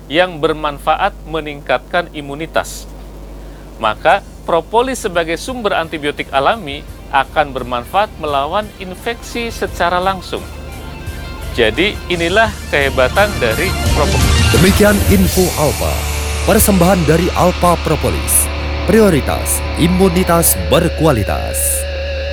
yang bermanfaat meningkatkan imunitas. Maka propolis sebagai sumber antibiotik alami akan bermanfaat melawan infeksi secara langsung. Jadi inilah kehebatan dari propolis. Demikian info Alpa, persembahan dari Alpa Propolis. Prioritas imunitas berkualitas.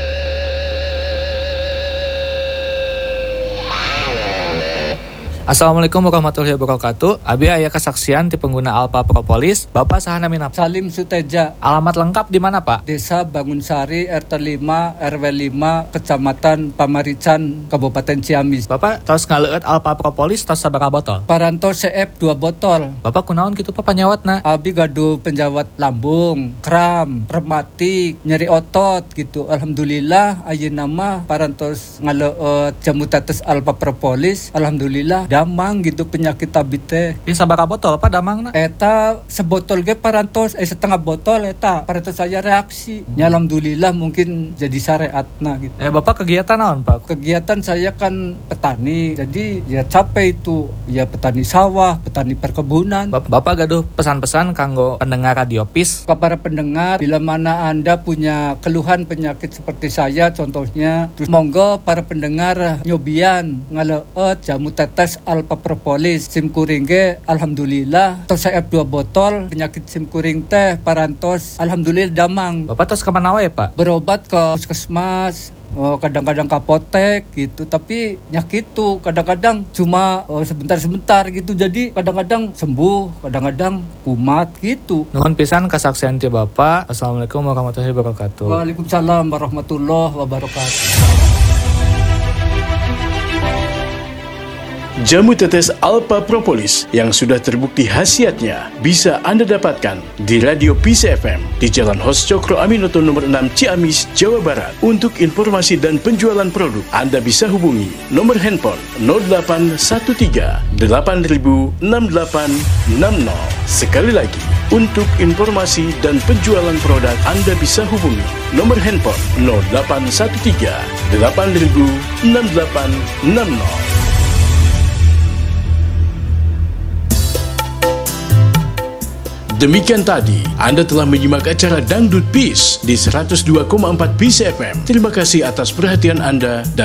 Assalamualaikum warahmatullahi wabarakatuh. Abi aya kesaksian di pengguna Alpa Propolis, Bapak sahana minap. Salim Suteja. Alamat lengkap di mana, Pak? Desa Bangunsari, RT 5, RW 5, Kecamatan Pamarican, Kabupaten Ciamis. Bapak tos ngaleueut Alpa Propolis tos sabaraha botol? Paranto CF 2 botol. Bapak kunaon kitu Pak panyawatna? Abi gaduh penjawat lambung, kram, rematik, nyeri otot gitu. Alhamdulillah ayeuna mah parantos ngaleueut jamu tetes Alpa Propolis. Alhamdulillah damang gitu penyakit abi teh. Di sabaraha botol Pak damangna? Eta sebotol ge parantos setengah botol eta parantos saya reaksi. Ya alhamdulillah mungkin jadi syariatna gitu. Bapak kegiatan naon Pak? Kegiatan saya kan petani, jadi ya capek itu ya petani sawah, petani perkebunan. Bapak gaduh pesan-pesan kanggo pendengar Radio PIS. Ke para pendengar, bila mana Anda punya keluhan penyakit seperti saya contohnya, terus monggo para pendengar nyobian ngaleueut jamu tetes Alpa Propolis sim kuring ge alhamdulillah tos CF 2 botol penyakit sim kuring teh parantos alhamdulillah damang. Bapak tos kemana wae Pak? Berobat ke puskesmas, kadang-kadang ke apotek gitu, tapi nyakit tuh kadang-kadang cuma sebentar-sebentar gitu, jadi kadang-kadang sembuh, kadang-kadang kumat gitu. Nuhun pisan kasaksian ti Bapak. Assalamualaikum warahmatullahi wabarakatuh. Waalaikumsalam warahmatullahi wabarakatuh. Jamu tetes Alpa Propolis yang sudah terbukti khasiatnya bisa Anda dapatkan di Radio PIS FM di Jalan Hos Cokro Aminoto nomor 6 Ciamis, Jawa Barat. Untuk informasi dan penjualan produk, Anda bisa hubungi nomor handphone 0813 8000 6860. Sekali lagi, untuk informasi dan penjualan produk, Anda bisa hubungi nomor handphone 0813 8000 6860. Demikian tadi, Anda telah menyimak acara Dangdut PIS di 102,4 PIS FM. Terima kasih atas perhatian Anda dan